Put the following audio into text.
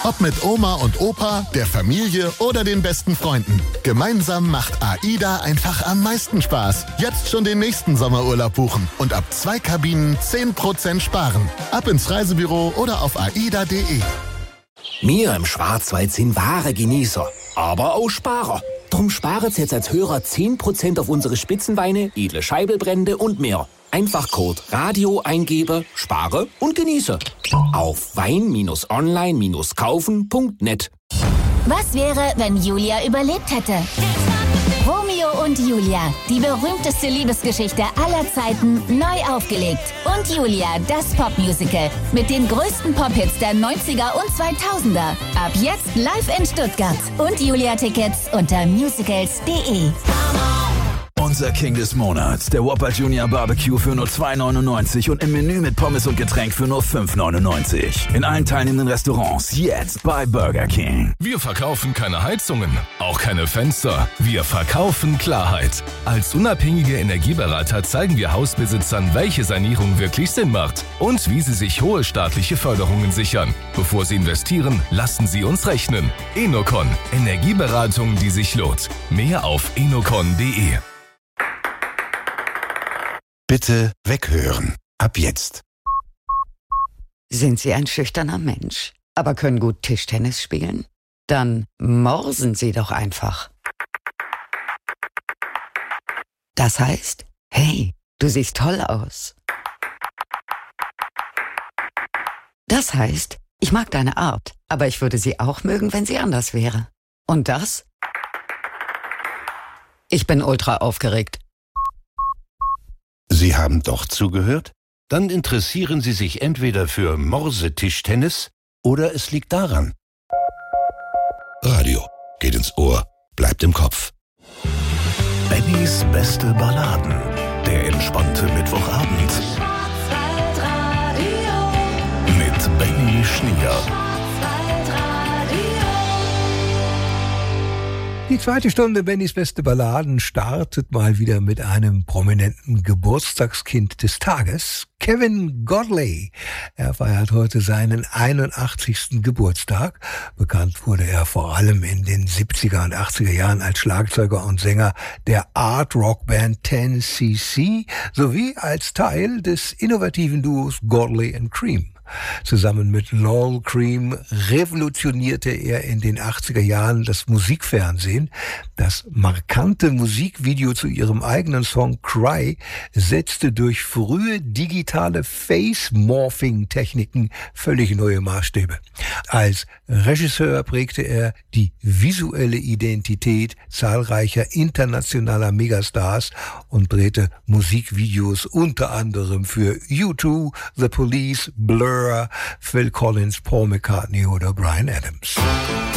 Ob mit Oma und Opa, der Familie oder den besten Freunden. Gemeinsam macht AIDA einfach am meisten Spaß. Jetzt schon den nächsten Sommerurlaub buchen und ab 2 Kabinen 10% sparen. Ab ins Reisebüro oder auf aida.de. Wir im Schwarzwald sind wahre Genießer, aber auch Sparer. Drum sparen's jetzt als Hörer 10% auf unsere Spitzenweine, edle Scheibelbrände und mehr. Einfach Code Radio eingebe, spare und genieße. Auf wein-online-kaufen.net. Was wäre, wenn Julia überlebt hätte? Romeo und Julia, die berühmteste Liebesgeschichte aller Zeiten, neu aufgelegt. Und Julia, das Popmusical mit den größten Pop-Hits der 90er und 2000er. Ab jetzt live in Stuttgart. Und Julia-Tickets unter musicals.de. Unser King des Monats, der Whopper Junior Barbecue für nur $2,99 und im Menü mit Pommes und Getränk für nur $5,99. In allen teilnehmenden Restaurants jetzt bei Burger King. Wir verkaufen keine Heizungen, auch keine Fenster. Wir verkaufen Klarheit. Als unabhängige Energieberater zeigen wir Hausbesitzern, welche Sanierung wirklich Sinn macht und wie sie sich hohe staatliche Förderungen sichern. Bevor sie investieren, lassen sie uns rechnen. Enocon, Energieberatung, die sich lohnt. Mehr auf enocon.de. Bitte weghören. Ab jetzt. Sind Sie ein schüchterner Mensch, aber können gut Tischtennis spielen? Dann morsen Sie doch einfach. Das heißt, hey, du siehst toll aus. Das heißt, ich mag deine Art, aber ich würde sie auch mögen, wenn sie anders wäre. Und das? Ich bin ultra aufgeregt. Sie haben doch zugehört? Dann interessieren Sie sich entweder für Morsetischtennis oder es liegt daran. Radio geht ins Ohr, bleibt im Kopf. Bennys beste Balladen. Der entspannte Mittwochabend. Mit Benny Schnier. Die zweite Stunde Bennys beste Balladen startet mal wieder mit einem prominenten Geburtstagskind des Tages, Kevin Godley. Er feiert heute seinen 81. Geburtstag. Bekannt wurde er vor allem in den 70er und 80er Jahren als Schlagzeuger und Sänger der Art-Rock-Band 10cc sowie als Teil des innovativen Duos Godley and Cream. Zusammen mit Lol Cream revolutionierte er in den 80er Jahren das Musikfernsehen. Das markante Musikvideo zu ihrem eigenen Song Cry setzte durch frühe digitale Face-Morphing-Techniken völlig neue Maßstäbe. Als Regisseur prägte er die visuelle Identität zahlreicher internationaler Megastars und drehte Musikvideos unter anderem für U2, The Police, Blur, Phil Collins, Paul McCartney oder Bryan Adams.